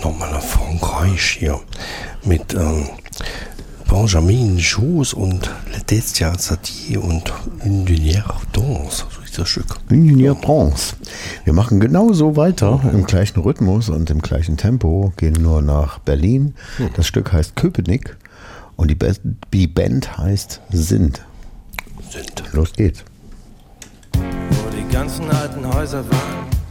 nochmal nach Frankreich hier mit Benjamin Josse und Laetitia Satie und Une Lumière Danse, so ist das Stück. Une Lumière Danse. Wir machen genauso weiter, im gleichen Rhythmus und im gleichen Tempo, gehen nur nach Berlin. Das Stück heißt Köpenick und die Band heißt Sind. Los geht's. Wo die ganzen alten Häuser waren,